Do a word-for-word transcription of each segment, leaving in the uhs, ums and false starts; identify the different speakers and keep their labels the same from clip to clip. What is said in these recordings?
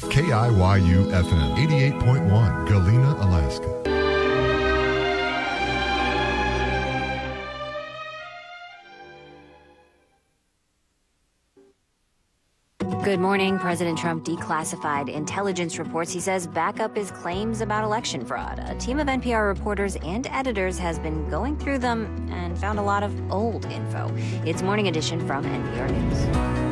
Speaker 1: K I Y U F M, eighty-eight point one, Galena, Alaska.
Speaker 2: Good morning. President Trump declassified intelligence reports. He says back up his claims about election fraud. A team of N P R reporters and editors has been going through them and found a lot of old info. It's Morning Edition from N P R News.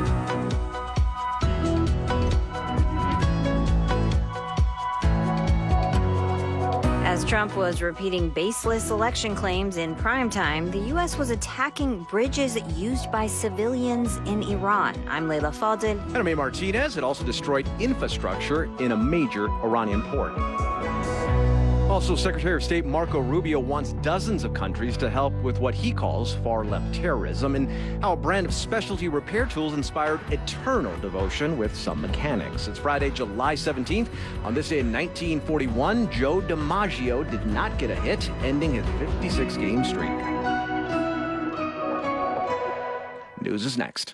Speaker 2: As Trump was repeating baseless election claims in primetime, the U S was attacking bridges used by civilians in Iran. I'm Leila Fadel.
Speaker 3: And I'm A. Martinez. It also destroyed infrastructure in a major Iranian port. Also, Secretary of State Marco Rubio wants dozens of countries to help with what he calls far-left terrorism, and how a brand of specialty repair tools inspired eternal devotion with some mechanics. It's Friday, July seventeenth. On this day in nineteen forty-one, Joe DiMaggio did not get a hit, ending his fifty-six game streak. News is next.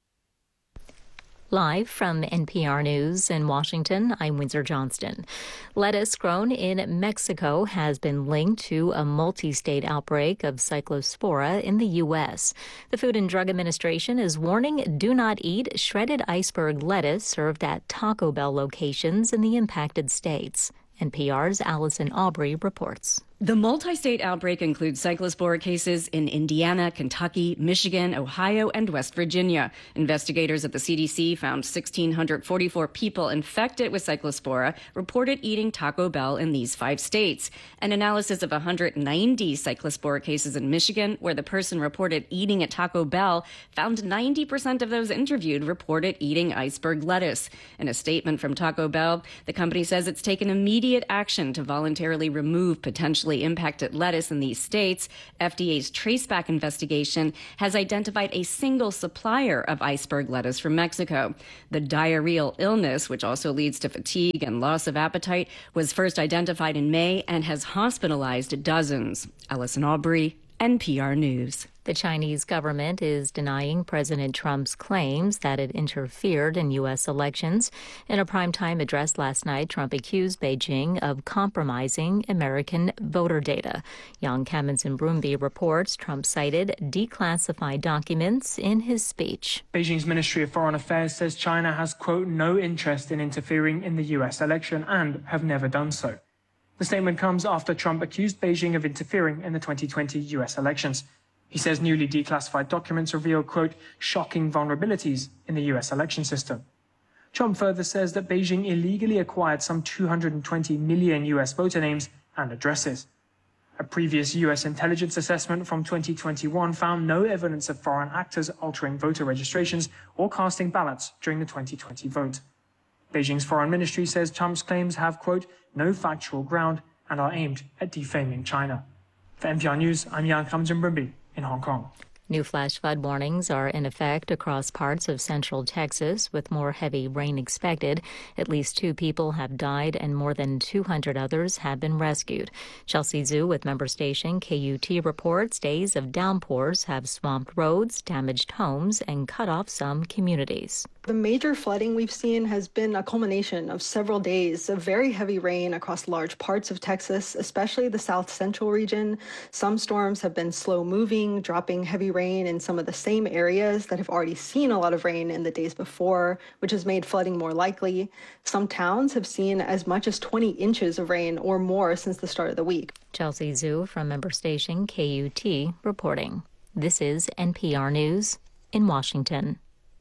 Speaker 4: Live from N P R News in Washington, I'm Windsor Johnston. Lettuce grown in Mexico has been linked to a multi-state outbreak of cyclospora in the U S. The Food and Drug Administration is warning do not eat shredded iceberg lettuce served at Taco Bell locations in the impacted states. N P R's Allison Aubrey reports.
Speaker 5: The multi-state outbreak includes cyclospora cases in Indiana, Kentucky, Michigan, Ohio, and West Virginia. Investigators at the C D C found one thousand six hundred forty-four people infected with cyclospora reported eating Taco Bell in these five states. An analysis of one hundred ninety cyclospora cases in Michigan, where the person reported eating at Taco Bell, found ninety percent of those interviewed reported eating iceberg lettuce. In a statement from Taco Bell, the company says it's taken immediate action to voluntarily remove potentially impacted lettuce in these states. F D A's traceback investigation has identified a single supplier of iceberg lettuce from Mexico. The diarrheal illness, which also leads to fatigue and loss of appetite, was first identified in May and has hospitalized dozens. Allison Aubrey, N P R News.
Speaker 4: The Chinese government is denying President Trump's claims that it interfered in U S elections. In a primetime address last night, Trump accused Beijing of compromising American voter data. Yang Kamen Brumby reports Trump cited declassified documents in his speech.
Speaker 6: Beijing's Ministry of Foreign Affairs says China has, quote, no interest in interfering in the U S election and have never done so. The statement comes after Trump accused Beijing of interfering in the twenty twenty U S elections. He says newly declassified documents reveal, quote, shocking vulnerabilities in the U S election system. Trump further says that Beijing illegally acquired some two hundred twenty million U S voter names and addresses. A previous U S intelligence assessment from twenty twenty-one found no evidence of foreign actors altering voter registrations or casting ballots during the twenty twenty vote. Beijing's foreign ministry says Trump's claims have, quote, no factual ground and are aimed at defaming China. For N P R News, I'm Yang Kamen Brumby in Hong Kong.
Speaker 4: New flash flood warnings are in effect across parts of central Texas, with more heavy rain expected. At least two people have died and more than two hundred others have been rescued. Chelsea Zhu with member station K U T reports days of downpours have swamped roads, damaged homes, and cut off some communities.
Speaker 7: The major flooding we've seen has been a culmination of several days of very heavy rain across large parts of Texas, especially the south central region. Some storms have been slow moving, dropping heavy rain in some of the same areas that have already seen a lot of rain in the days before, which has made flooding more likely. Some towns have seen as much as twenty inches of rain or more since the start of the week.
Speaker 4: Chelsea Zhu from member station K U T reporting. This is N P R News in Washington.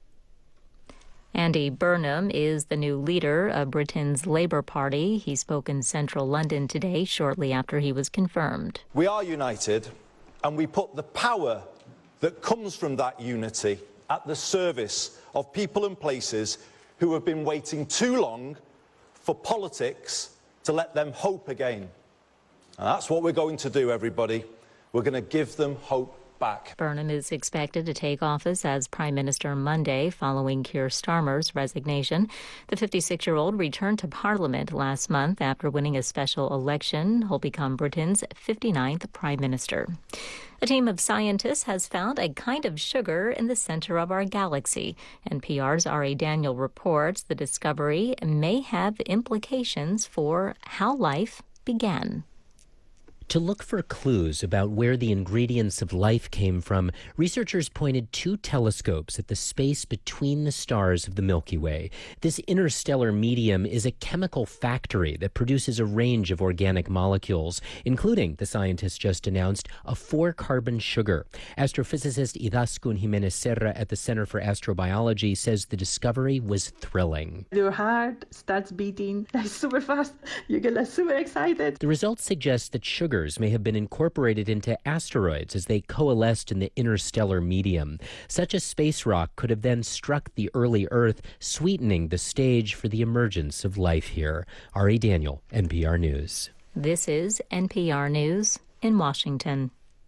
Speaker 4: Andy Burnham is the new leader of Britain's Labour Party. He spoke in central London today, shortly after he was confirmed.
Speaker 8: We are united, and we put the power that comes from that unity at the service of people and places who have been waiting too long for politics to let them hope again. And that's what we're going to do, everybody. We're going to give them hope back.
Speaker 4: Burnham is expected to take office as Prime Minister Monday following Keir Starmer's resignation. The fifty-six-year-old returned to Parliament last month after winning a special election. He'll become Britain's fifty-ninth Prime Minister. A team of scientists has found a kind of sugar in the center of our galaxy. N P R's Ari Daniel reports the discovery may have implications for how life began.
Speaker 9: To look for clues about where the ingredients of life came from, researchers pointed two telescopes at the space between the stars of the Milky Way. This interstellar medium is a chemical factory that produces a range of organic molecules, including, the scientists just announced, a four-carbon sugar. Astrophysicist Idaskun Jimenez Serra at the Center for Astrobiology says the discovery was thrilling.
Speaker 10: Your heart starts beating like super fast. You get like super excited.
Speaker 9: The results suggest that sugar may have been incorporated into asteroids as they coalesced in the interstellar medium. Such a space rock could have then struck the early Earth, sweetening the stage for the emergence of life here. Ari Daniel, N P R News.
Speaker 4: This is N P R News in Washington.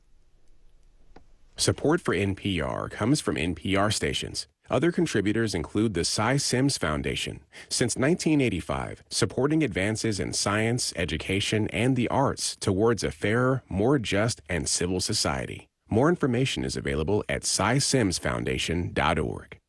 Speaker 11: Support for N P R comes from N P R stations. Other contributors include the Cy Sims Foundation. Since nineteen eighty-five, supporting advances in science, education, and the arts towards a fairer, more just, and civil society. More information is available at cy sims foundation dot org.